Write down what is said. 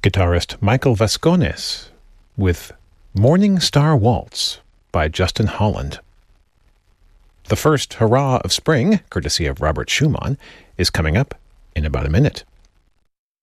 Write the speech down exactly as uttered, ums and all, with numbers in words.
guitarist Michael Vascones with Morning Star Waltz by Justin Holland. The first hurrah of spring, courtesy of Robert Schumann, is coming up in about a minute.